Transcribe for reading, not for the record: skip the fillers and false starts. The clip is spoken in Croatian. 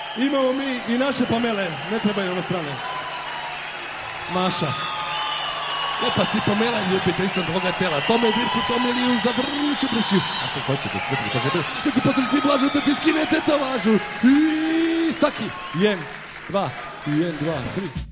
Imamo mi i naše Pamele, ne trebaju ono strane. Maša. Lepa si Pamela i opet nisam tvoga tela. Tome dircu, tome liju, zavrnuću pršiju. Ako hoćete sve prikaže, da ću poslušati blažu, da ti skinete to važu. I saki. 1, 2, 1, 2, 3.